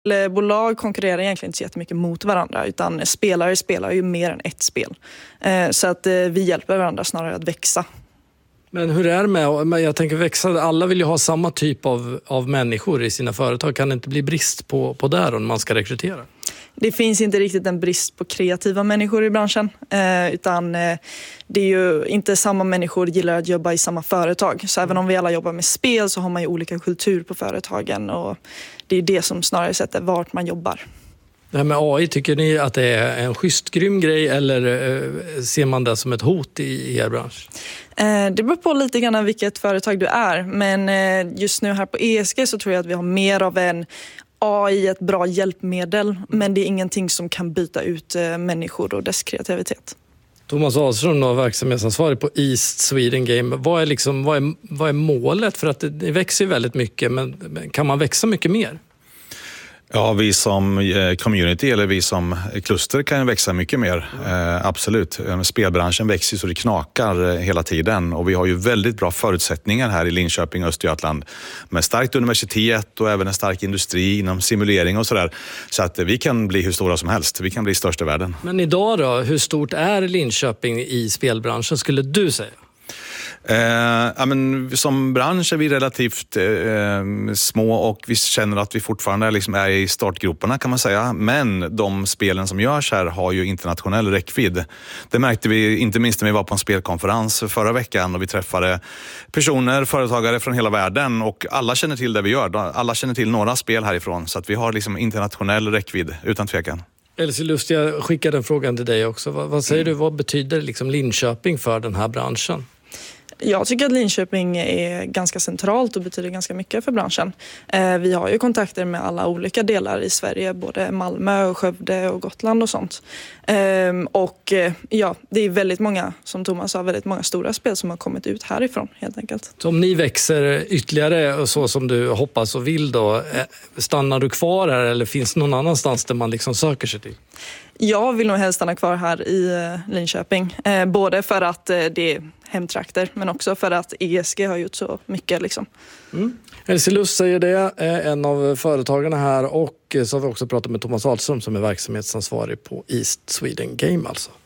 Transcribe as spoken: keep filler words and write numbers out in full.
Bolag konkurrerar egentligen inte så jättemycket mot varandra, utan spelare spelar ju mer än ett spel. Så att vi hjälper varandra snarare att växa. Men hur är det med, jag tänker växa, alla vill ju ha samma typ av, av människor i sina företag. Kan det inte bli brist på, på där om man ska rekrytera? Det finns inte riktigt en brist på kreativa människor i branschen, eh, utan eh, det är ju inte samma människor gillar att jobba i samma företag. Så även om vi alla jobbar med spel så har man ju olika kultur på företagen, och det är det som snarare sätter vart man jobbar. Det här med A I, tycker ni att det är en schysst grym grej, eller eh, ser man det som ett hot i, i er bransch? Eh, det beror på lite grann vilket företag du är, men eh, just nu här på E S G så tror jag att vi har mer av en A I, ett bra hjälpmedel, men det är ingenting som kan byta ut eh, människor och dess kreativitet. Thomas Ahlström, då, verksamhetsansvarig på East Sweden Game. Vad är, liksom, vad är, vad är målet? För att det, det växer väldigt mycket, men kan man växa mycket mer? Ja, vi som community eller vi som kluster kan växa mycket mer, eh, absolut. Spelbranschen växer så det knakar hela tiden, och vi har ju väldigt bra förutsättningar här i Linköping och Östergötland med starkt universitet och även en stark industri inom simulering och sådär. Så att vi kan bli hur stora som helst, vi kan bli störst i världen. Men idag då, hur stort är Linköping i spelbranschen skulle du säga? Eh, ja, men som bransch är vi relativt eh, små, och vi känner att vi fortfarande liksom är i startgroparna, kan man säga. Men de spelen som görs här har ju internationell räckvidd. Det märkte vi inte minst när vi var på en spelkonferens förra veckan, och vi träffade personer, företagare från hela världen, och alla känner till det vi gör. Alla känner till några spel härifrån, så att vi har liksom internationell räckvidd utan tvekan. Elsie Lust, jag skickade en frågan till dig också. Vad, vad säger mm. du, vad betyder liksom Linköping för den här branschen? Jag tycker att Linköping är ganska centralt och betyder ganska mycket för branschen. Eh, vi har ju kontakter med alla olika delar i Sverige, både Malmö och Skövde och Gotland och sånt. Eh, och eh, ja, det är väldigt många, som Thomas sa, väldigt många stora spel som har kommit ut härifrån helt enkelt. Så om ni växer ytterligare och så som du hoppas och vill då, stannar du kvar här eller finns det någon annanstans där man liksom söker sig till? Jag vill nog helst stanna kvar här i Linköping. Eh, både för att eh, det är hemtrakter, men också för att E S G har gjort så mycket. Liksom. Mm. Elsie Lust säger det, en av företagarna här, och så har vi också pratat med Thomas Ahlström som är verksamhetsansvarig på East Sweden Game alltså.